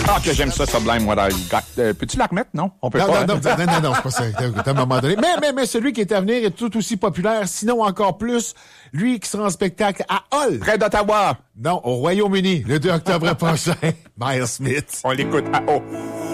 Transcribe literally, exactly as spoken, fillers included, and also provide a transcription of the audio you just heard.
Ah, que j'aime ça, Sublime What I Got. Euh, peux-tu la remettre? Non, on peut non, pas. Non, hein? non, non, non, non, c'est pas ça. À un moment donné. Mais, mais, mais celui qui est à venir est tout aussi populaire, sinon encore plus. Lui qui sera en spectacle à Hull. Près d'Ottawa. Non, au Royaume-Uni, le deux octobre prochain. Miles Smith. On l'écoute à haut.